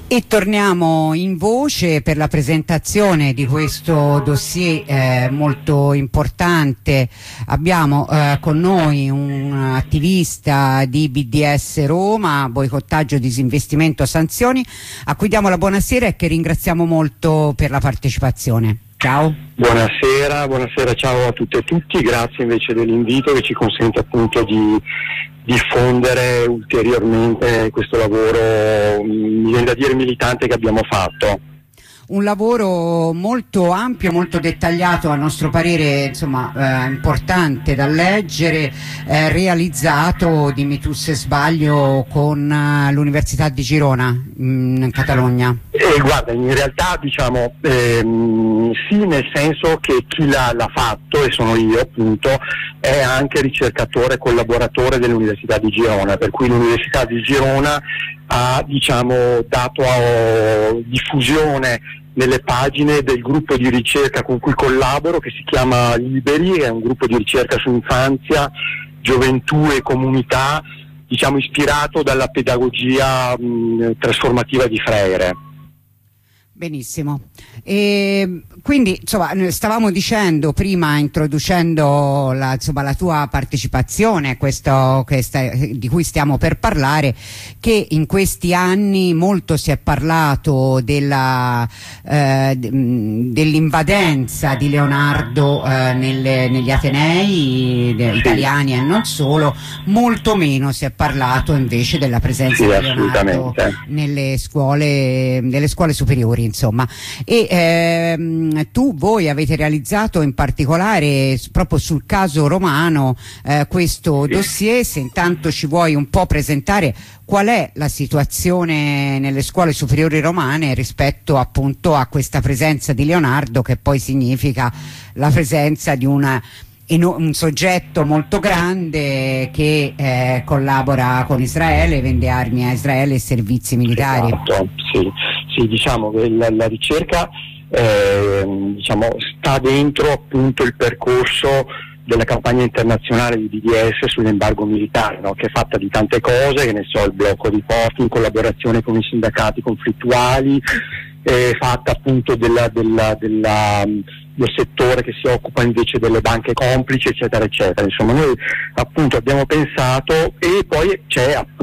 E torniamo in voce per la presentazione di questo dossier molto importante. Abbiamo con noi un attivista di BDS Roma, boicottaggio, disinvestimento, sanzioni, a cui diamo la buonasera e che ringraziamo molto per la partecipazione. Ciao. Buonasera, ciao a tutte e tutti, grazie invece dell'invito che ci consente appunto di diffondere ulteriormente questo lavoro, mi viene da dire militante, che abbiamo fatto. Un lavoro molto ampio, molto dettagliato, a nostro parere, insomma, importante da leggere, realizzato, dimmi tu se sbaglio, con l'Università di Girona in Catalogna. Guarda, in realtà diciamo sì, nel senso che chi l'ha fatto, e sono io appunto, è anche ricercatore e collaboratore dell'Università di Girona, per cui l'Università di Girona ha dato diffusione nelle pagine del gruppo di ricerca con cui collaboro, che si chiama Liberi, è un gruppo di ricerca su infanzia, gioventù e comunità, diciamo ispirato dalla pedagogia trasformativa di Freire. Benissimo. E quindi insomma, stavamo dicendo prima, introducendo la tua partecipazione di cui stiamo per parlare, che in questi anni molto si è parlato dell'invadenza di Leonardo negli atenei italiani e non solo, molto meno si è parlato invece della presenza di Leonardo nelle scuole superiori, insomma. E voi avete realizzato in particolare proprio sul caso romano questo dossier. Se intanto ci vuoi un po' presentare qual è la situazione nelle scuole superiori romane rispetto appunto a questa presenza di Leonardo, che poi significa la presenza di un soggetto molto grande che collabora con Israele, vende armi a Israele e servizi militari. Esatto, sì, diciamo che la ricerca sta dentro appunto il percorso della campagna internazionale di BDS sull'embargo militare, no? Che è fatta di tante cose, che ne so, il blocco dei porti in collaborazione con i sindacati conflittuali, fatta appunto del settore che si occupa invece delle banche complici, eccetera eccetera. Insomma, noi appunto abbiamo pensato, e poi c'è appunto